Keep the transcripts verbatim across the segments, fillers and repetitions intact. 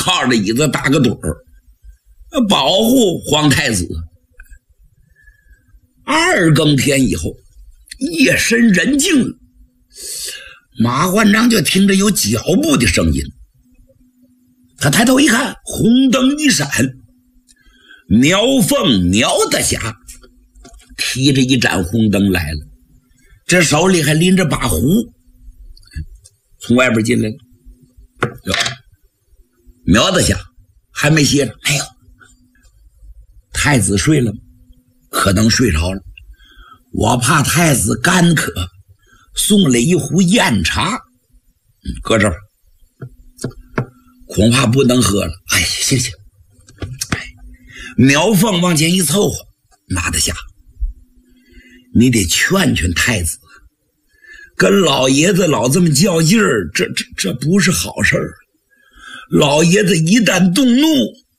靠着椅子打个盹儿，保护皇太子。二更天以后，夜深人静了，马焕章就听着有脚步的声音。他抬头一看，红灯一闪，苗凤苗大侠提着一盏红灯来了，这手里还拎着把壶，从外边进来了。哟，苗大侠还没歇着？没有。太子睡了吗？可能睡着了。我怕太子干渴，送了一壶酽茶，嗯，搁这儿，恐怕不能喝了。哎，行行。哎，苗凤往前一凑合，马大侠，你得劝劝太子，跟老爷子老这么较劲儿，这这这不是好事儿。老爷子一旦动怒，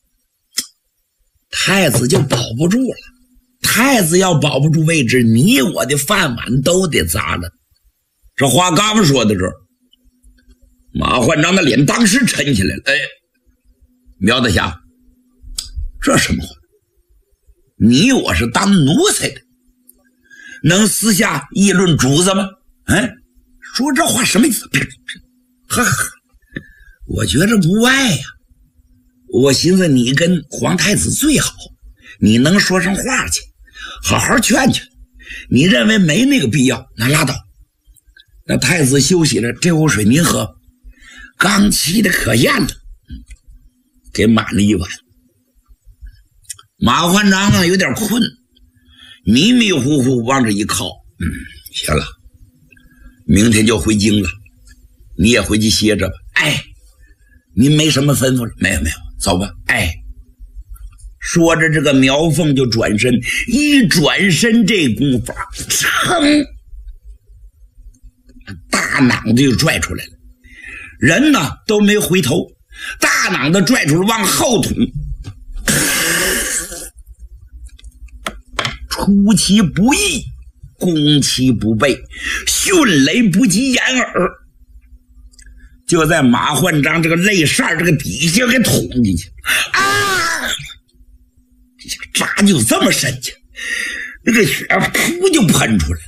太子就保不住了。太子要保不住位置，你我的饭碗都得砸了。这话刚说到这儿，马焕章的脸当时沉起来了。哎，苗大侠，这什么话？你我是当奴才的，能私下议论主子吗？哎，说这话什么意思？哈哈，我觉着不歪呀。我寻思你跟皇太子最好，你能说上话去，好好劝劝。你认为没那个必要，那拉倒。那太子休息了，这壶水您喝，刚沏的可咽了，给满了一碗。马焕章啊有点困，迷迷糊糊往这一靠，嗯，行了，明天就回京了，你也回去歇着吧。哎，您没什么吩咐了？没有没有，走吧。哎，说着这个苗凤就转身，一转身这功夫，噌，大囊子就拽出来了，人呢都没回头，大囊子拽出来往后捅，出其不意，攻其不备，迅雷不及掩耳，就在马焕章这个肋扇这个底下给捅进去啊！这个扎就这么深去，那个血噗就喷出来了。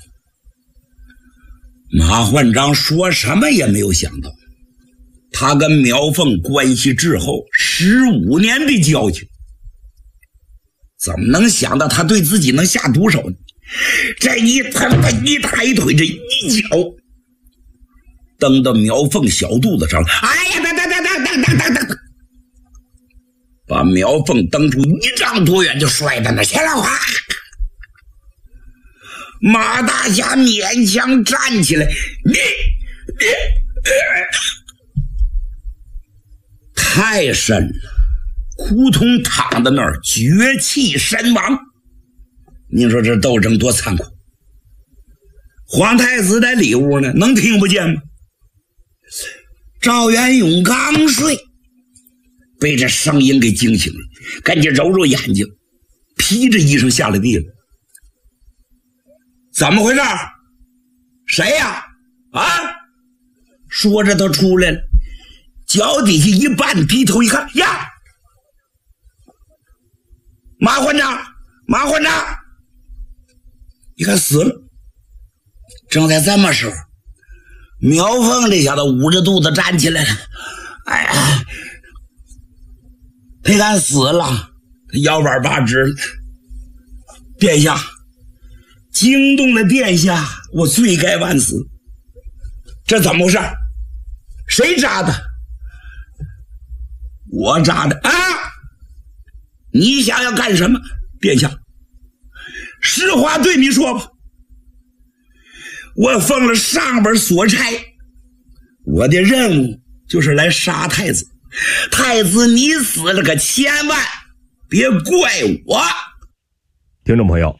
马焕章说什么也没有想到，他跟苗凤关系至厚，十五年的交情，怎么能想到他对自己能下毒手呢？这一他一抬腿，这一脚蹬到苗凤小肚子上，哎呀，噔噔噔噔噔噔噔噔，把苗凤蹬出一丈多远，就摔在那去了。哇！马大侠勉强站起来，你你、呃、太深了，扑通躺在那儿，绝气身亡。您说这斗争多残酷！皇太子在里屋呢，能听不见吗？赵元勇刚睡，被这声音给惊醒了，赶紧揉揉眼睛，披着衣裳下了地了。怎么回事？谁呀？啊！说着他出来了，脚底下一绊，低头一看，呀！马焕章，马焕章，一看死了。正在这么时候，苗凤这小子捂着肚子站起来了，哎呀，他看死了，他腰板拔直了。殿下，惊动了殿下，我罪该万死。这怎么回事？谁扎的？我扎的啊！你想要干什么？殿下，实话对你说吧，我奉了上边所差，我的任务就是来杀太子。太子你死了，可千万别怪我。 听众朋友，